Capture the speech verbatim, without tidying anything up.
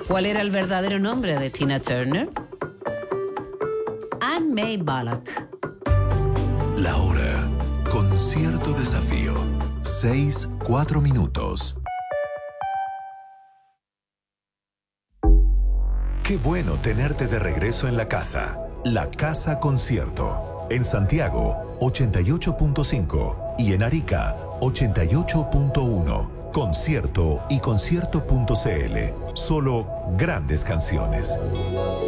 ¿Cuál era el verdadero nombre de Tina Turner? Anne May Bullock. La hora, con cierto desafío. Seis, cuatro minutos. Qué bueno tenerte de regreso en la casa. La Casa Concierto. En Santiago, ochenta y ocho punto cinco. Y en Arica, ochenta y ocho punto uno. Concierto y concierto punto c l. Solo grandes canciones.